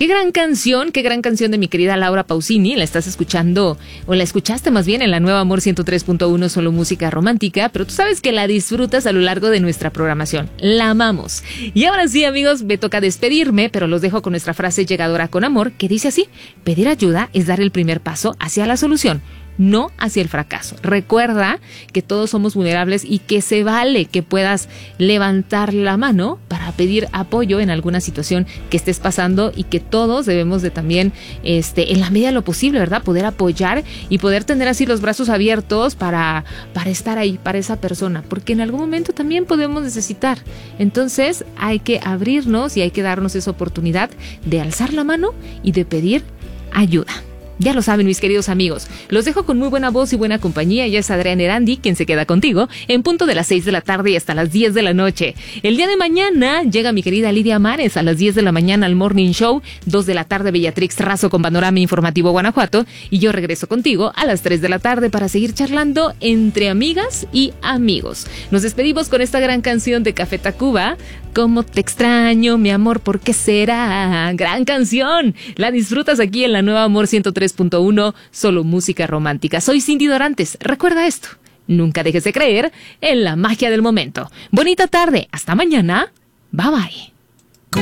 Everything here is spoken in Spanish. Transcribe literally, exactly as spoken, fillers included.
Qué gran canción, qué gran canción de mi querida Laura Pausini. La estás escuchando, o la escuchaste más bien en la Nueva Amor ciento tres punto uno, solo música romántica, pero tú sabes que la disfrutas a lo largo de nuestra programación. La amamos. Y ahora sí, amigos, me toca despedirme, pero los dejo con nuestra frase llegadora con amor, que dice así: pedir ayuda es dar el primer paso hacia la solución, no hacia el fracaso. Recuerda que todos somos vulnerables y que se vale que puedas levantar la mano para pedir apoyo en alguna situación que estés pasando, y que todos debemos de también, este, en la medida de lo posible, ¿verdad?, poder apoyar y poder tener así los brazos abiertos para, para estar ahí para esa persona, porque en algún momento también podemos necesitar. Entonces hay que abrirnos y hay que darnos esa oportunidad de alzar la mano y de pedir ayuda. Ya lo saben, mis queridos amigos, los dejo con muy buena voz y buena compañía. Ya es Adrián Erandi quien se queda contigo en punto de las seis de la tarde y hasta las diez de la noche. El día de mañana llega mi querida Lidia Mares a las diez de la mañana al Morning Show, dos de la tarde Bellatrix Razo con Panorama Informativo Guanajuato, y yo regreso contigo a las tres de la tarde para seguir charlando entre amigas y amigos. Nos despedimos con esta gran canción de Café Tacuba, Cómo te extraño, mi amor, ¿por qué será? Gran canción, la disfrutas aquí en la Nueva Amor ciento tres punto uno, solo música romántica. Soy Cindy Dorantes, recuerda esto, nunca dejes de creer en la magia del momento. Bonita tarde, hasta mañana, bye bye.